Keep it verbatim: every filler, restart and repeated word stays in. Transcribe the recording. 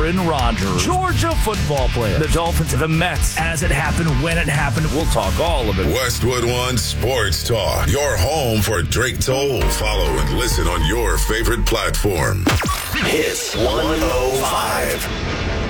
Aaron Rodgers, Georgia football player, the Dolphins, the Mets, as it happened, when it happened. We'll talk all of it. Westwood One Sports Talk, your home for Drake Toll. Follow and listen on your favorite platform. Hits one oh five.